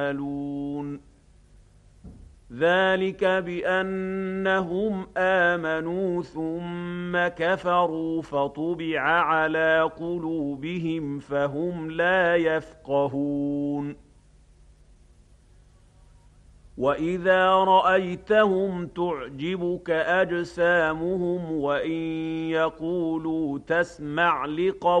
يعملون ذلك بأنهم آمنوا ثم كفروا فطبع على قلوبهم فهم لا يفقهون وإذا رأيتهم تعجبك أجسامهم وإن يقولوا تسمع لقولهم